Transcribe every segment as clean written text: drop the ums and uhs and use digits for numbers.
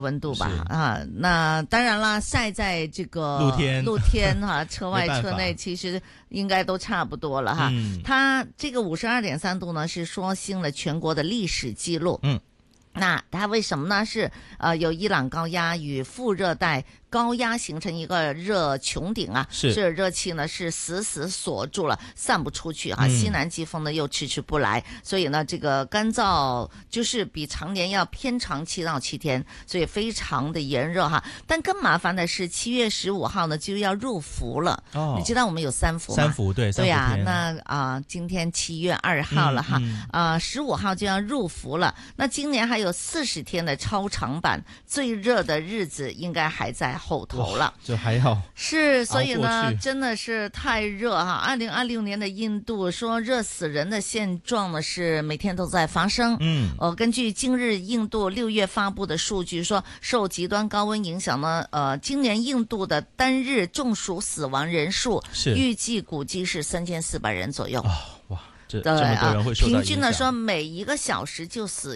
温度吧啊，那当然啦，晒在这个露天哈，车外车内其实应该都差不多了哈。它这个52.3度呢是刷新了全国的历史记录。那它为什么呢？是有伊朗高压与副热带高压形成一个热穹顶啊，这热气呢是死锁住了，散不出去哈。西南季风呢又迟迟不来，所以呢这个干燥就是比常年要偏长7到7天，所以非常的炎热哈。但更麻烦的是7月15号呢就要入伏了。你知道我们有3伏吗？ 3伏对呀，那今天7月2号了哈，15号就要入伏了。那今年还有40天的超长版，最热的日子应该还在后头了， 就还好是，所以呢，真的是太热哈。2026年的印度说热死人的现状呢是每天都在发生。根据今日印度6月发布的数据说，受极端高温影响呢，今年印度的单日中暑死亡人数预计估计是3400人左右。 这么多人会受到影响， 平均的说每1个小时就死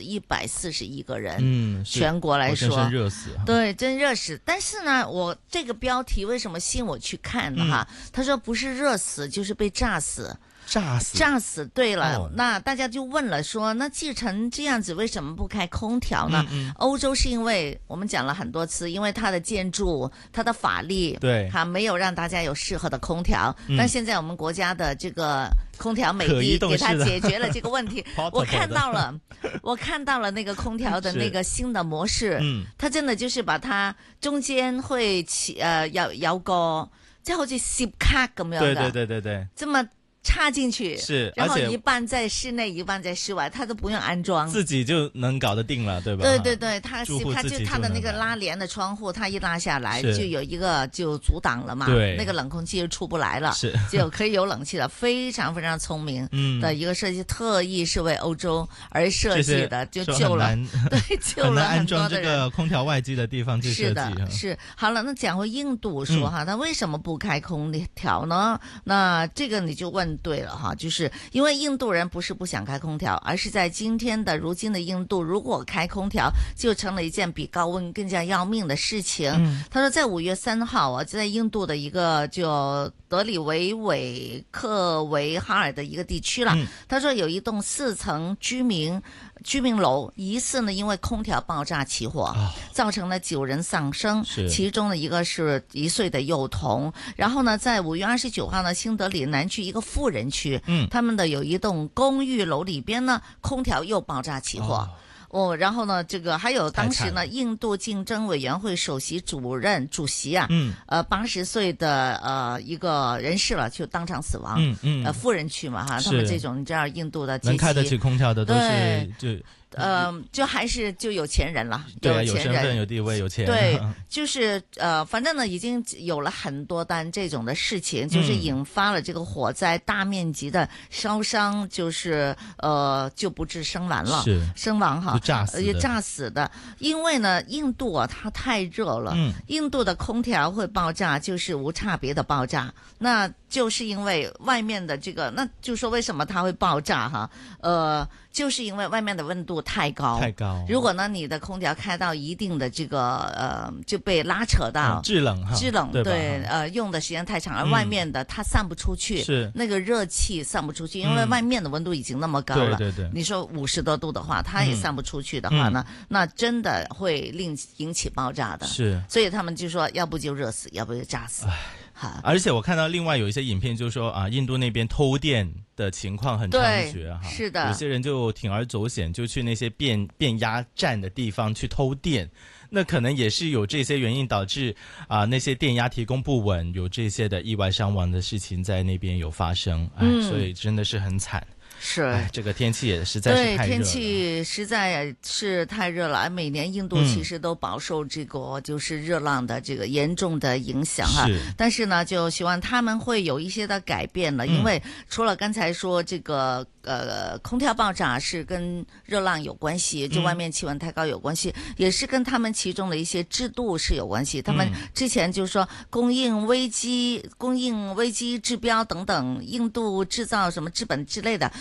141个人。全国来说真热死， 对，真热死。但是呢，我这个标题为什么吸引我去看呢？哈，他说不是热死就是被炸死。炸死，对了，那大家就问了说，那既成这样子，为什么不开空调呢？欧洲是因为我们讲了很多次，因为它的建筑、它的法律， 对， 它没有让大家有适合的空调。但现在我们国家的这个空调美的给它解决了这个问题。我看到了那个空调的那个新的模式，它真的就是把它中间会有個即係好似攝卡咁樣嘅， 對， 這麼插進去， 是， 然後一半在室內，一半在室外，它都不用安裝， 自己就能搞得定了，對吧？ 對，它就它的那個拉簾的窗戶，它一拉下來就有一個就阻擋了嘛， 對， 那個冷空氣就出不來了， 是， 就可以有冷氣了，非常非常聰明的一個設計，特意是為歐洲而設計的，就救了，對，救了很多的人。 很難安裝這個空調外機的地方去設計， 是。好了，那講回印度說哈，它為什麼不開空調呢？那這個你就問對了哈，就是因為印度人不是不想開空調，而是在如今的印度，如果開空調就成了一件比高溫更加要命的事情。他說在5月3號啊，就在印度的一個就德里維克維哈爾的一個地區了。他說有一棟4層居民樓疑似呢因為空調爆炸起火，造成了9人喪生，其中的一個是1歲的幼童。然後呢在5月29號呢，新德里南區一個富人區，他們的有一棟公寓樓裏邊呢空調又爆炸起火。然後呢，這個還有當時呢，印度競爭委員會首席主席啊，80歲的一個人士了，就當場死亡。富人區嘛哈，他們這種你知道印度的階級能開得起空調的都是就還是就有錢人了， 對，有身份有地位有錢， 對，就是反正呢已經有了很多單這種的事情，就是引發了這個火災，大面積的燒傷，就是就不治身亡了，身亡哈，炸死的。因為呢印度啊它太熱了，印度的空調會爆炸，就是無差別的爆炸，那就是因為外面的這個，那就說為什麼它會爆炸哈？就是因為外面的溫度太高，如果呢你的空調開到一定的這個就被拉扯到制冷， 對，用的時間太長，而外面的它散不出去，是那個熱氣散不出去，因為外面的溫度已經那麼高了，對，你說50多度的話，它也散不出去的話呢，那真的會引起爆炸的，是，所以他們就說要不就熱死，要不就炸死。 而且我看到另外有一些影片，就是說啊，印度那邊偷電的情況很猖獗哈， 是的， 有些人就鋌而走險，就去那些變壓站的地方去偷電，那可能也是有這些原因導致那些電壓提供不穩，有這些的意外傷亡的事情在那邊有發生，所以真的是很慘。 是， 這個天氣也實在是太熱了。 對，天氣實在是太熱了。每年印度其實都飽受這個就是熱浪的這個嚴重的影響哈。但是呢，就希望他們會有一些的改變了，因為除了剛才說這個空調爆炸是跟熱浪有關係，就外面氣溫太高有關係，也是跟他們其中的一些制度是有關係。他們之前就是說供應危機指標等等，印度製造什麼資本之類的。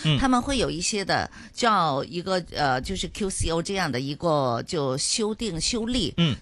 他們會有一些的叫一個就是 QCO 這樣的一個就修訂修例，